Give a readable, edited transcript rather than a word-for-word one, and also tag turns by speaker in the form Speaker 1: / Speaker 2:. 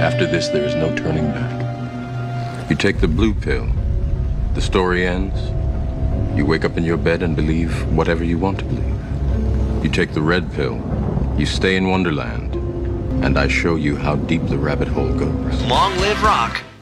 Speaker 1: After this, there is no turning back. You take the blue pill. The story ends. You wake up in your bed and believe whatever you want to believe. You take the red pill. You stay in Wonderland. And I show you how deep the rabbit hole goes.
Speaker 2: Long live rock.